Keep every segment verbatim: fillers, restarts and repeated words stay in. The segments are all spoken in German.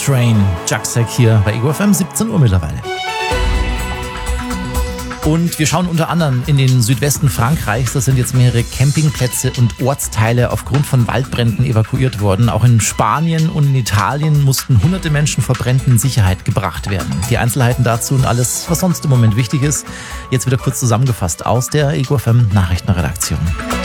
Train, Jagsek hier bei Ego F M, siebzehn Uhr mittlerweile. Und wir schauen unter anderem in den Südwesten Frankreichs. Da sind jetzt mehrere Campingplätze und Ortsteile aufgrund von Waldbränden evakuiert worden. Auch in Spanien und in Italien mussten hunderte Menschen vor Bränden in Sicherheit gebracht werden. Die Einzelheiten dazu und alles, was sonst im Moment wichtig ist, jetzt wieder kurz zusammengefasst aus der Ego F M Nachrichtenredaktion.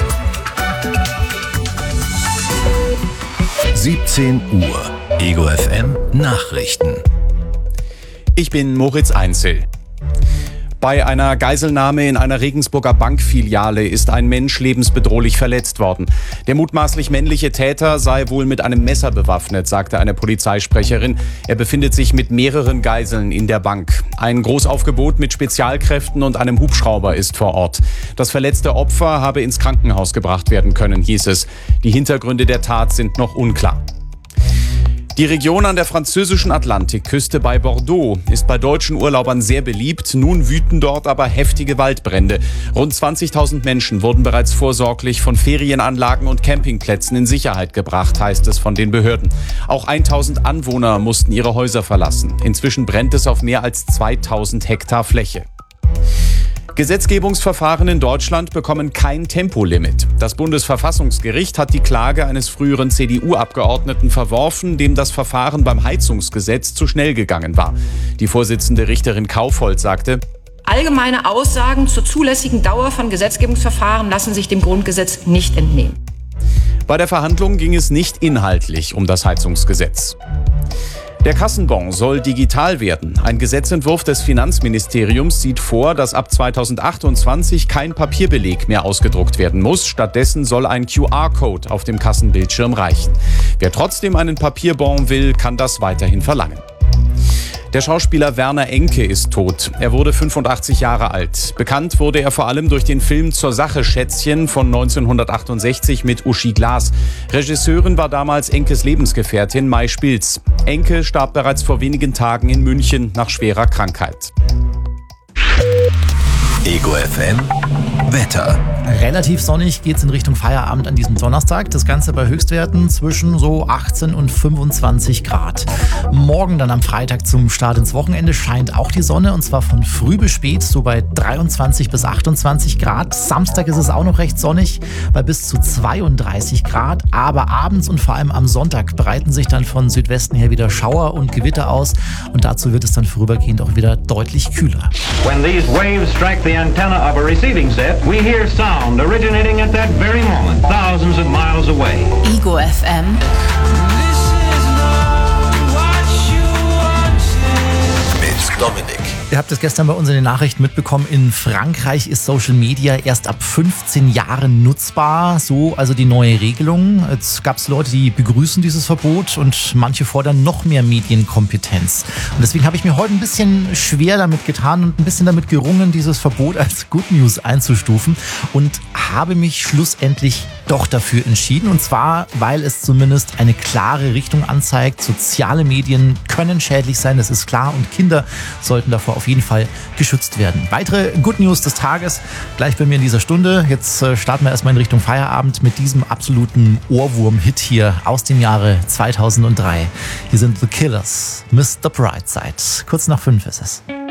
siebzehn Uhr. Ego F M Nachrichten. Ich bin Moritz Einzel. Bei einer Geiselnahme in einer Regensburger Bankfiliale ist ein Mensch lebensbedrohlich verletzt worden. Der mutmaßlich männliche Täter sei wohl mit einem Messer bewaffnet, sagte eine Polizeisprecherin. Er befindet sich mit mehreren Geiseln in der Bank. Ein Großaufgebot mit Spezialkräften und einem Hubschrauber ist vor Ort. Das verletzte Opfer habe ins Krankenhaus gebracht werden können, hieß es. Die Hintergründe der Tat sind noch unklar. Die Region an der französischen Atlantikküste bei Bordeaux ist bei deutschen Urlaubern sehr beliebt. Nun wüten dort aber heftige Waldbrände. Rund zwanzigtausend Menschen wurden bereits vorsorglich von Ferienanlagen und Campingplätzen in Sicherheit gebracht, heißt es von den Behörden. Auch tausend Anwohner mussten ihre Häuser verlassen. Inzwischen brennt es auf mehr als zweitausend Hektar Fläche. Gesetzgebungsverfahren in Deutschland bekommen kein Tempolimit. Das Bundesverfassungsgericht hat die Klage eines früheren C D U-Abgeordneten verworfen, dem das Verfahren beim Heizungsgesetz zu schnell gegangen war. Die Vorsitzende Richterin Kaufhold sagte: Allgemeine Aussagen zur zulässigen Dauer von Gesetzgebungsverfahren lassen sich dem Grundgesetz nicht entnehmen. Bei der Verhandlung ging es nicht inhaltlich um das Heizungsgesetz. Der Kassenbon soll digital werden. Ein Gesetzentwurf des Finanzministeriums sieht vor, dass ab zweitausendachtundzwanzig kein Papierbeleg mehr ausgedruckt werden muss. Stattdessen soll ein Q R-Code auf dem Kassenbildschirm reichen. Wer trotzdem einen Papierbon will, kann das weiterhin verlangen. Der Schauspieler Werner Enke ist tot. Er wurde fünfundachtzig Jahre alt. Bekannt wurde er vor allem durch den Film Zur Sache Schätzchen von neunzehnhundertachtundsechzig mit Uschi Glas. Regisseurin war damals Enkes Lebensgefährtin Mai Spilz. Enke starb bereits vor wenigen Tagen in München nach schwerer Krankheit. Ego F M Wetter. Relativ sonnig geht's in Richtung Feierabend an diesem Donnerstag. Das Ganze bei Höchstwerten zwischen so achtzehn und fünfundzwanzig Grad. Morgen dann am Freitag zum Start ins Wochenende scheint auch die Sonne, und zwar von früh bis spät, so bei dreiundzwanzig bis achtundzwanzig Grad. Samstag ist es auch noch recht sonnig, bei bis zu zweiunddreißig Grad. Aber abends und vor allem am Sonntag breiten sich dann von Südwesten her wieder Schauer und Gewitter aus. Und dazu wird es dann vorübergehend auch wieder deutlich kühler. When these waves strike the antenna of a receiving set, we hear sound originating at that very moment, thousands of miles away. Ego F M. Mit Dominik. Ihr habt es gestern bei uns in den Nachrichten mitbekommen, in Frankreich ist Social Media erst ab fünfzehn Jahren nutzbar, so also die neue Regelung. Jetzt gab es Leute, die begrüßen dieses Verbot und manche fordern noch mehr Medienkompetenz. Und deswegen habe ich mir heute ein bisschen schwer damit getan und ein bisschen damit gerungen, dieses Verbot als Good News einzustufen, und habe mich schlussendlich doch dafür entschieden, und zwar, weil es zumindest eine klare Richtung anzeigt. Soziale Medien können schädlich sein, das ist klar, und Kinder sollten davor auf jeden Fall geschützt werden. Weitere Good News des Tages gleich bei mir in dieser Stunde. Jetzt starten wir erstmal in Richtung Feierabend mit diesem absoluten Ohrwurm-Hit hier aus dem Jahre zweitausenddrei. Hier sind The Killers, Mister Brightside. Kurz nach fünf ist es.